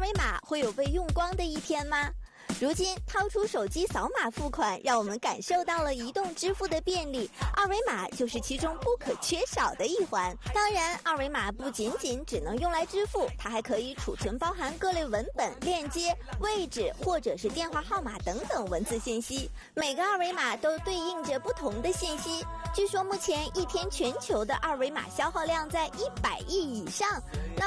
维码会有被用光的一天吗？如今掏出手机扫码付款，让我们感受到了移动支付的便利，二维码就是其中不可缺少的一环。当然，二维码不仅仅只能用来支付，它还可以储存包含各类文本、链接、位置或者是电话号码等等文字信息。每个二维码都对应着不同的信息。据说目前一天全球的二维码消耗量在100亿以上。